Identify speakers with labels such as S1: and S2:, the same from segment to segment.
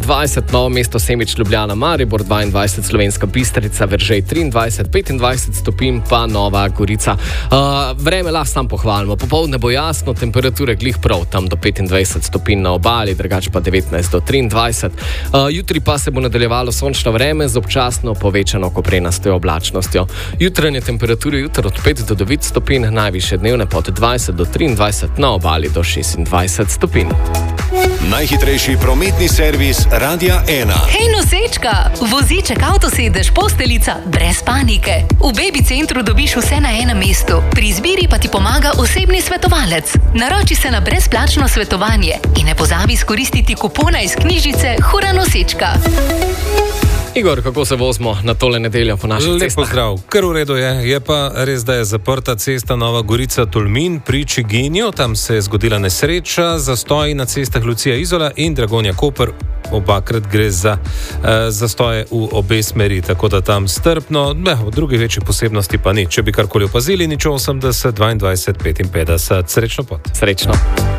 S1: 20, Novo mesto, Semič, Ljubljana, Maribor 22, Slovenska Bistrica, Veržej 23, 25 stopinj pa Nova Gorica. Vreme lahko sam pohvalimo. Popoldne bo jasno, temperature glih prav, tam do 25 stopinj na obali, drugače pa 19 do 23. Jutri pa se bo nadaljevalo sončno vreme z občasno povečano koprenastjo oblačnostjo. Jutranje temperature jutro od 5 do 9 stopinj, najvišje dnevne pa od 20 do 23, na obali do 26 stopinj.
S2: Najhitrejši prometni servis Radia 1.
S3: Hej nosečka, voziček, avtosedež, posteljica, brez panike. V Baby centru dobiš vse na enem mestu. Pri izbiri pa ti pomaga osebni svetovalec. Naroči se na brezplačno svetovanje in ne pozabi izkoristiti kupona iz knjižice Hura nosečka.
S1: Igor, kako se vozimo na tole nedeljo po naših cestah?
S4: Lep pozdrav, kar v redu je pa res, da je zaprta cesta Nova Gorica-Tolmin pri Čiginju, tam se je zgodila nesreča, zastoji na cestah Lucija Izola in Dragonja Koper, obakrat gre za zastoje v obe smeri, tako da tam strpno, v drugih večjih posebnosti pa ni. Če bi karkoli opazili, nič 80, 22, 55, srečno pot.
S1: Srečno.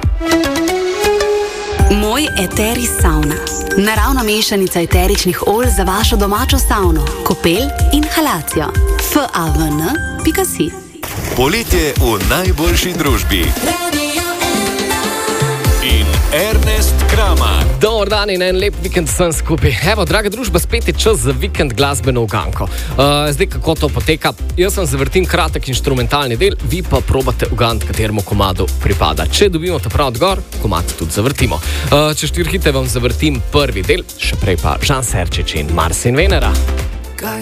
S5: Moj Eteris Sauna. Naravna mešanica eteričnih olj za vašo domačo savno, kopel in halacijo. favn.si.
S2: Poletje v najboljši družbi. In Ernest Kramar.
S1: Dobar dan in en lep vikend sem skupaj. Evo, draga družba, spet je čas za vikend glasbeno uganko. Zdaj, kako to poteka? Jaz sem zavrtim kratek inštrumentalni del, vi pa probate ugant, kateremu komadu pripada. Če dobimo ta prav odgovor, komad tudi zavrtimo. Če 4 hite vam zavrtim prvi del, še prej pa Žan Serčič in Mars in Venera.